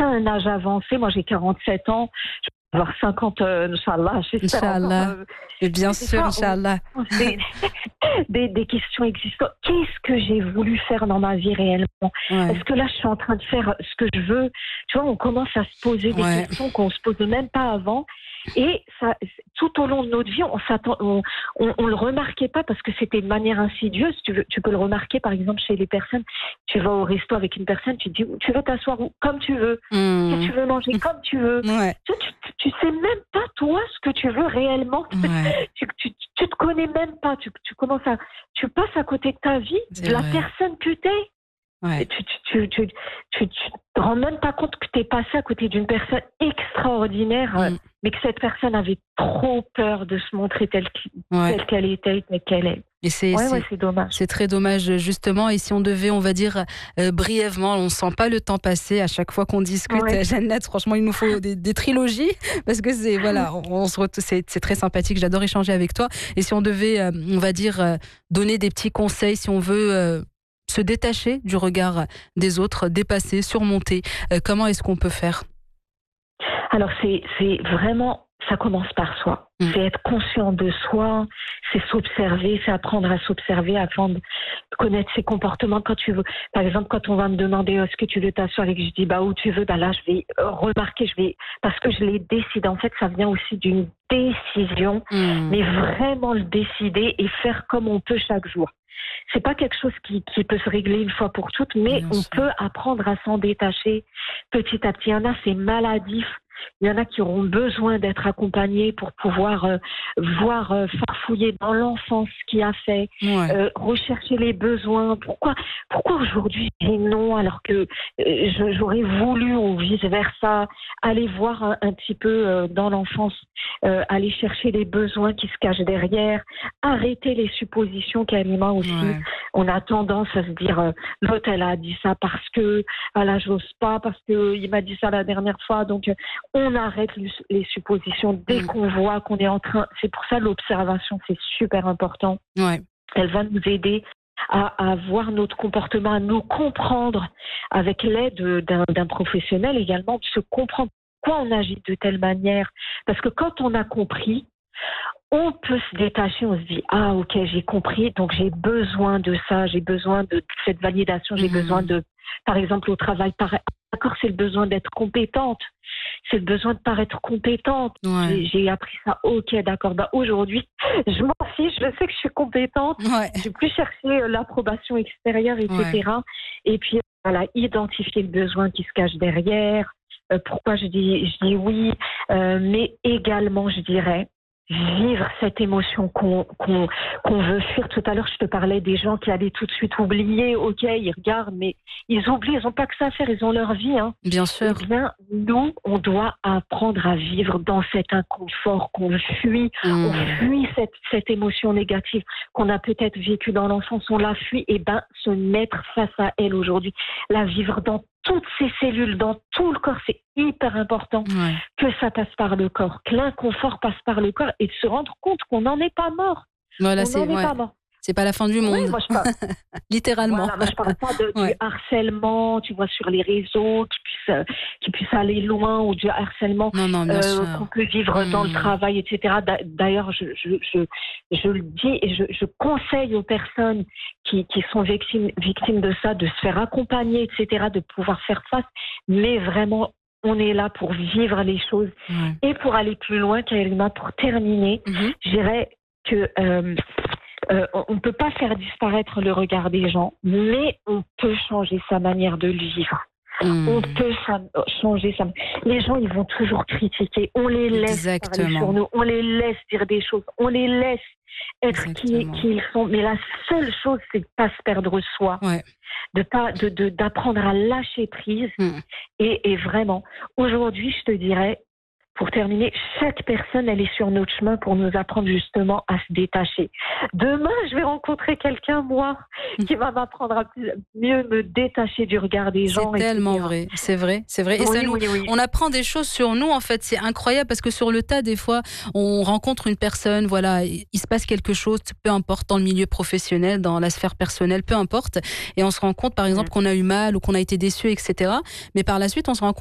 c'est un âge avancé. Moi, j'ai 47 ans. Je vais avoir 50, Inch'Allah. J'espère Inch'Allah. encore, Et bien des sûr, fois, Inch'Allah. on se des, des questions existantes. Qu'est-ce que j'ai voulu faire dans ma vie réellement? Ouais. Est-ce que là, je suis en train de faire ce que je veux? Tu vois, on commence à se poser des Ouais. questions qu'on se posait même pas avant. Et ça, tout au long de notre vie, on le remarquait pas parce que c'était de manière insidieuse. Tu peux le remarquer, par exemple, chez les personnes. Tu vas au resto avec une personne, tu te dis, tu veux t'asseoir où? Comme tu veux. Qu'est-ce que tu veux manger? Comme tu veux. Ouais. Tu sais même pas, toi, ce que tu veux réellement. Ouais. Tu te connais même pas. Tu passes à côté de ta vie, C'est de la vrai. personne que t'es. Ouais. Et tu te rends même pas compte que tu es passé à côté d'une personne extraordinaire, mais que cette personne avait trop peur de se montrer telle Ouais. qu'elle était, telle qu'elle est. Et c'est C'est dommage. c'est très dommage, justement. Et si on devait, on va dire, brièvement, on sent pas le temps passer à chaque fois qu'on discute. Ouais. Jeannette, franchement, il nous faut des trilogies parce que c'est voilà, c'est très sympathique. J'adore échanger avec toi. Et si on devait, on va dire, donner des petits conseils, si on veut se détacher du regard des autres, dépasser, surmonter, comment est-ce qu'on peut faire? Alors, c'est vraiment, ça commence par soi. C'est être conscient de soi, c'est s'observer, c'est apprendre à s'observer, apprendre à connaître ses comportements. Quand tu veux, par exemple, quand on va me demander est-ce que tu veux t'asseoir et que je dis bah où tu veux, bah là je vais remarquer, parce que je l'ai décidé. En fait, ça vient aussi d'une décision, mais vraiment le décider et faire comme on peut chaque jour. C'est pas quelque chose qui peut se régler une fois pour toutes, mais Bien on sûr. peut apprendre à s'en détacher petit à petit. Il y en a, c'est maladif. Il y en a qui auront besoin d'être accompagnés pour pouvoir farfouiller dans l'enfance ce qui a fait, Ouais. rechercher les besoins. Pourquoi aujourd'hui j'ai non alors que j'aurais voulu ou vice versa aller voir un petit peu dans l'enfance, aller chercher les besoins qui se cachent derrière, arrêter les suppositions qu'Alima aussi. Ouais. On a tendance à se dire l'autre elle a dit ça parce que là j'ose pas, parce que il m'a dit ça la dernière fois, donc on arrête les suppositions dès qu'on voit qu'on est en train. C'est pour ça l'observation, c'est super important. Ouais. Elle va nous aider à voir notre comportement, à nous comprendre avec l'aide d'un professionnel également, de se comprendre pourquoi on agit de telle manière. Parce que quand on a compris, on peut se détacher, on se dit ah ok j'ai compris, donc j'ai besoin de ça, j'ai besoin de cette validation, j'ai besoin de, par exemple au travail, d'accord, c'est le besoin d'être compétente, c'est le besoin de paraître compétente. Ouais. J'ai appris ça, ok d'accord, bah aujourd'hui je m'en fiche, je sais que je suis compétente, Ouais. je vais plus chercher l'approbation extérieure, etc. Ouais. Et puis voilà, identifier le besoin qui se cache derrière, pourquoi je dis oui, mais également je dirais vivre cette émotion qu'on veut fuir. Tout à l'heure, je te parlais des gens qui allaient tout de suite oublier. Ok, ils regardent, mais ils oublient, ils n'ont pas que ça à faire, ils ont leur vie. Hein. Bien sûr. Eh bien, nous, on doit apprendre à vivre dans cet inconfort qu'on fuit. On fuit cette émotion négative qu'on a peut-être vécue dans l'enfance, on la fuit. Et ben, se mettre face à elle aujourd'hui, la vivre dans toutes ces cellules, dans tout le corps, c'est hyper important que ça passe par le corps, que l'inconfort passe par le corps et de se rendre compte qu'on n'en est pas mort. Voilà, On n'en est pas mort. c'est pas la fin du Oui, monde. moi je parle. Littéralement. Voilà, moi je parle pas du Ouais. harcèlement, tu vois, sur les réseaux, qui puisse aller loin, ou du harcèlement Non, bien sûr. qu'on peut vivre dans le travail, etc. D'ailleurs, je le dis et je conseille aux personnes qui sont victimes de ça, de se faire accompagner, etc., de pouvoir faire face. Mais vraiment, on est là pour vivre les choses et pour aller plus loin. Karima, pour terminer, je dirais que on ne peut pas faire disparaître le regard des gens, mais on peut changer sa manière de le vivre. On peut changer ça. Les gens, ils vont toujours critiquer. On les laisse parler sur nous. On les laisse dire des choses. On les laisse être qui ils sont. Mais la seule chose, c'est de ne pas se perdre soi. Ouais. D'apprendre à lâcher prise. Et vraiment, aujourd'hui, je te dirais, pour terminer, chaque personne, elle est sur notre chemin pour nous apprendre justement à se détacher. Demain, je vais rencontrer quelqu'un, moi, qui va m'apprendre à mieux me détacher du regard des gens. C'est tellement vrai, c'est vrai. Et oui. On apprend des choses sur nous, en fait. C'est incroyable parce que sur le tas, des fois, on rencontre une personne, voilà, il se passe quelque chose, peu importe, dans le milieu professionnel, dans la sphère personnelle, peu importe. Et on se rend compte, par exemple, qu'on a eu mal ou qu'on a été déçu, etc. Mais par la suite, on se rend compte